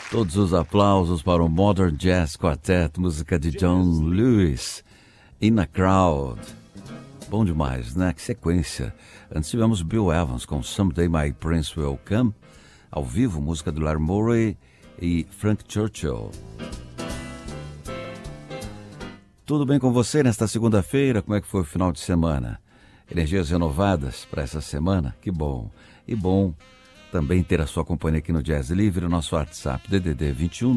Todos os aplausos para o Modern Jazz Quartet, música de John Lewis, In a Crowd. Bom demais, né? Que sequência. Antes tivemos Bill Evans com Someday My Prince Will Come, ao vivo, música do Larry Murray e Frank Churchill. Tudo bem com você nesta segunda-feira? Como é que foi o final de semana? Energias renovadas para essa semana? Que bom. E bom também ter a sua companhia aqui no Jazz Livre, o nosso WhatsApp, DDD 21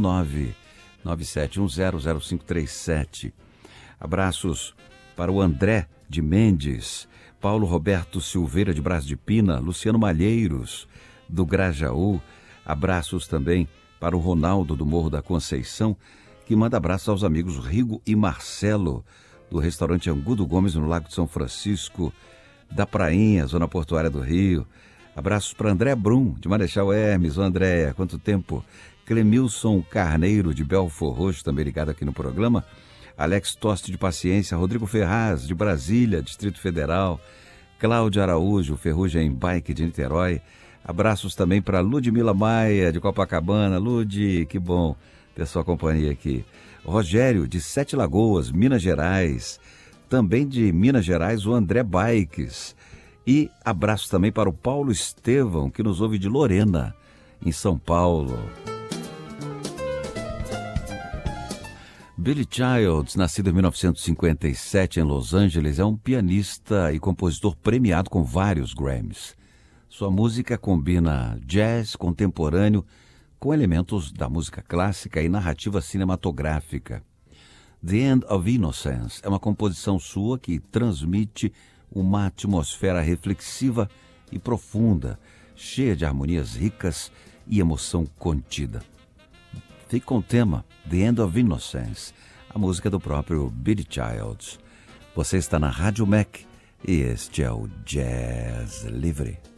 997100537. Abraços para o André de Mendes, Paulo Roberto Silveira de Brás de Pina, Luciano Malheiros, do Grajaú. Abraços também para o Ronaldo do Morro da Conceição, que manda abraços aos amigos Rigo e Marcelo, do restaurante Angudo Gomes, no Lago de São Francisco, da Prainha, Zona Portuária do Rio. Abraços para André Brum, de Marechal Hermes. Ô Andréia, quanto tempo? Clemilson Carneiro, de Belfor Roxo, também ligado aqui no programa. Alex Toste, de Paciência. Rodrigo Ferraz, de Brasília, Distrito Federal. Cláudio Araújo, Ferrugem Bike, de Niterói. Abraços também para Ludmila Maia, de Copacabana. Lud, que bom ter sua companhia aqui. Rogério, de Sete Lagoas, Minas Gerais. Também de Minas Gerais, o André Bikes. E abraço também para o Paulo Estevão, que nos ouve de Lorena, em São Paulo. Billy Childs, nascido em 1957 em Los Angeles, é um pianista e compositor premiado com vários Grammys. Sua música combina jazz contemporâneo com elementos da música clássica e narrativa cinematográfica. The End of Innocence é uma composição sua que transmite uma atmosfera reflexiva e profunda, cheia de harmonias ricas e emoção contida. Fique com o tema The End of Innocence, a música do próprio Billy Childs. Você está na Rádio Mac e este é o Jazz Livre.